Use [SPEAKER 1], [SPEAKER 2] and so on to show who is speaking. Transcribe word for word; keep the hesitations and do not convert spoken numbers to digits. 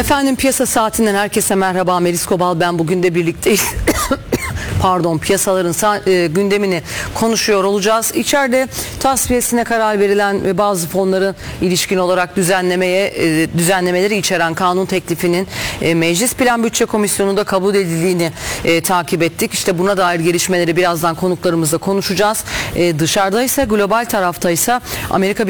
[SPEAKER 1] Efendim, piyasa saatinden herkese merhaba. Melis Kobal ben, bugün de birlikteyiz. Pardon, piyasaların e, gündemini konuşuyor olacağız. İçeride tasfiyesine karar verilen ve bazı fonların ilişkin olarak düzenlemeye e, düzenlemeleri içeren kanun teklifinin e, Meclis Plan Bütçe Komisyonu'nda kabul edildiğini e, takip ettik. İşte buna dair gelişmeleri birazdan konuklarımızla konuşacağız. E, dışarıda ise, global tarafta ise Amerika